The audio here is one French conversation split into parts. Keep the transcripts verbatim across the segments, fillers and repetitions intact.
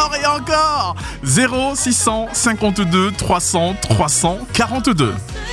encore et encore. zéro six cent cinquante-deux trois cents trois cent quarante-deux.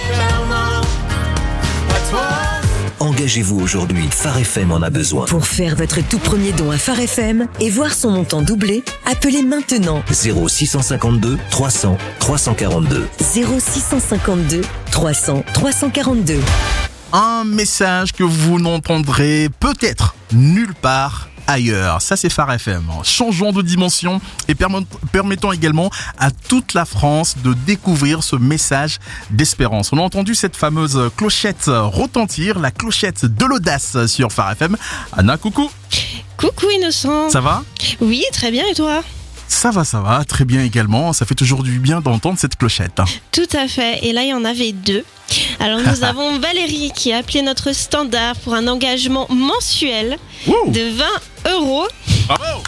Engagez-vous aujourd'hui, Phare F M en a besoin. Pour faire votre tout premier don à Phare F M et voir son montant doubler, appelez maintenant zéro six cent cinquante-deux trois cents trois cent quarante-deux. zéro six cent cinquante-deux trois cents trois cent quarante-deux. Un message que vous n'entendrez peut-être nulle part ailleurs. Ça, c'est Phare F M. Changeons de dimension et permettons également à toute la France de découvrir ce message d'espérance. On a entendu cette fameuse clochette retentir, la clochette de l'audace sur Phare F M. Anna, coucou. Coucou Innocent. Ça va ? Oui, très bien, et toi ? Ça va, ça va, très bien également. Ça fait toujours du bien d'entendre cette clochette. Tout à fait. Et là, il y en avait deux. Alors, nous avons Valérie qui a appelé notre standard pour un engagement mensuel Ouh. de vingt euros. Bravo!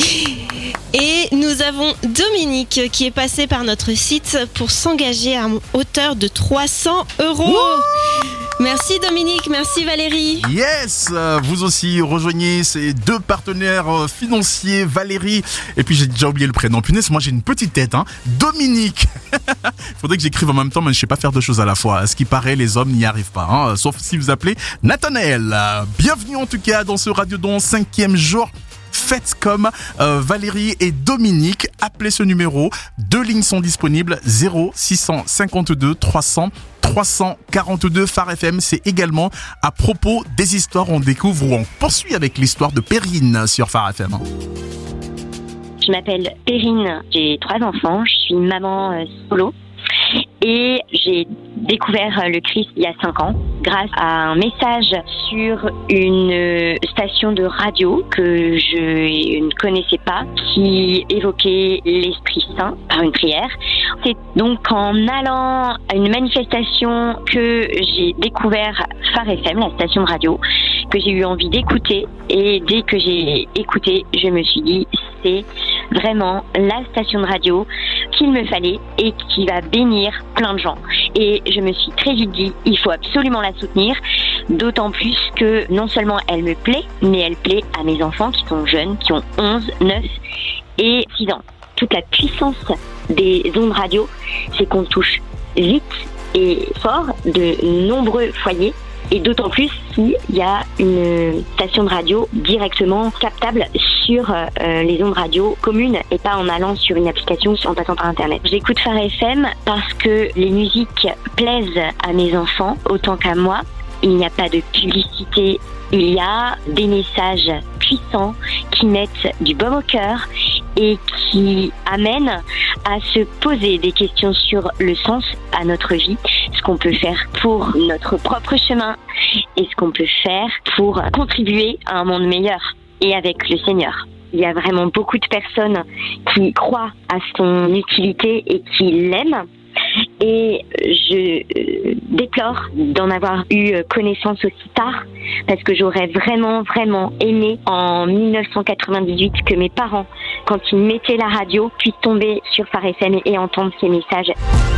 Et nous avons Dominique qui est passé par notre site pour s'engager à hauteur de trois cents euros. Ouh. Merci Dominique, merci Valérie. Yes, vous aussi rejoignez ces deux partenaires financiers, Valérie, et puis j'ai déjà oublié le prénom. Punaise, moi j'ai une petite tête, hein. Dominique. Faudrait que j'écrive en même temps, mais je sais pas faire deux choses à la fois. À ce qui paraît, les hommes n'y arrivent pas, hein. Sauf si vous appelez Nathanaël. Bienvenue en tout cas dans ce Radiodon cinquième jour. Faites comme euh, Valérie et Dominique, appelez ce numéro, deux lignes sont disponibles, zéro six cent cinquante-deux trois cents trois cent quarante-deux. Phare F M, c'est également à propos des histoires, on découvre ou on poursuit avec l'histoire de Perrine sur Phare F M. Je m'appelle Perrine, j'ai trois enfants, je suis maman euh, solo. Et j'ai découvert le Christ il y a cinq ans grâce à un message sur une station de radio que je ne connaissais pas qui évoquait l'Esprit Saint par une prière. C'est donc en allant à une manifestation que j'ai découvert Phare F M, la station de radio, que j'ai eu envie d'écouter. Et dès que j'ai écouté, je me suis dit, c'est vraiment la station de radio qu'il me fallait et qui va bénir plein de gens. Et je me suis très vite dit, il faut absolument la soutenir, d'autant plus que non seulement elle me plaît, mais elle plaît à mes enfants qui sont jeunes, qui ont onze, neuf et six ans. Toute la puissance des ondes radio, c'est qu'on touche vite et fort de nombreux foyers. Et d'autant plus s'il y a une station de radio directement captable sur euh, les ondes radio communes et pas en allant sur une application en passant par Internet. J'écoute Phare F M parce que les musiques plaisent à mes enfants autant qu'à moi. Il n'y a pas de publicité, il y a des messages puissants qui mettent du baume au cœur et qui amènent à se poser des questions sur le sens à notre vie, ce qu'on peut faire pour notre propre chemin et ce qu'on peut faire pour contribuer à un monde meilleur et avec le Seigneur. Il y a vraiment beaucoup de personnes qui croient à son utilité et qui l'aiment. Et je déplore d'en avoir eu connaissance aussi tard parce que j'aurais vraiment, vraiment aimé en dix-neuf cent quatre-vingt-dix-huit que mes parents, quand ils mettaient la radio, puissent tomber sur Phare F M et entendre ces messages.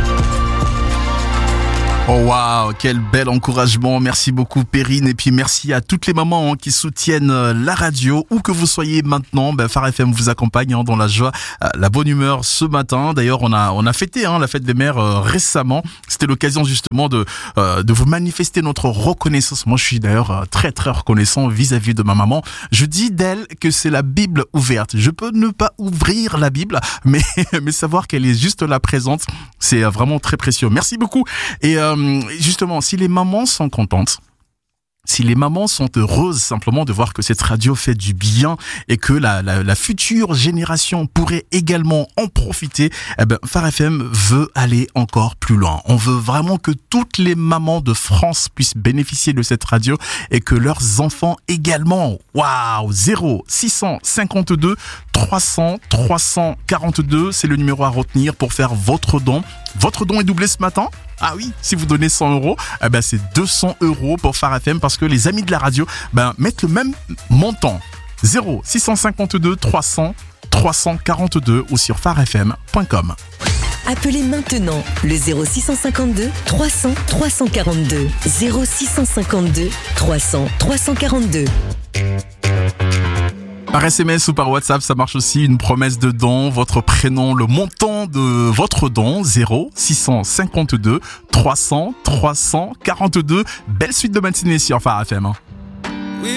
Oh waouh, quel bel encouragement. Merci beaucoup Perrine et puis merci à toutes les mamans hein, qui soutiennent euh, la radio où que vous soyez maintenant. Ben, Phare F M vous accompagne hein, dans la joie, euh, la bonne humeur ce matin. D'ailleurs, on a on a fêté hein, la fête des mères euh, récemment. C'était l'occasion justement de euh, de vous manifester notre reconnaissance. Moi, je suis d'ailleurs euh, très très reconnaissant vis-à-vis de ma maman. Je dis d'elle que c'est la Bible ouverte. Je peux ne pas ouvrir la Bible, mais mais savoir qu'elle est juste là présente, c'est euh, vraiment très précieux. Merci beaucoup. Et euh, justement, si les mamans sont contentes, si les mamans sont heureuses simplement de voir que cette radio fait du bien et que la, la, la future génération pourrait également en profiter, eh ben, Phare F M veut aller encore plus loin. On veut vraiment que toutes les mamans de France puissent bénéficier de cette radio et que leurs enfants également. Waouh! zéro six cent cinquante-deux trois cents trois cent quarante-deux, c'est le numéro à retenir pour faire votre don. Votre don est doublé ce matin? Ah oui, si vous donnez cent euros, eh ben c'est deux cents euros pour Phare F M parce que les amis de la radio ben, mettent le même montant. zéro six cent cinquante-deux trois cents trois cent quarante-deux ou sur phare f m point com. Appelez maintenant le zéro six cent cinquante-deux trois cents trois cent quarante-deux. zéro six cent cinquante-deux trois cents trois cent quarante-deux. Par S M S ou par WhatsApp, ça marche aussi. Une promesse de don, votre prénom, le montant de votre don, zéro six cent cinquante-deux trois cents trois cent quarante-deux. Belle suite de matinée sur Phare F M.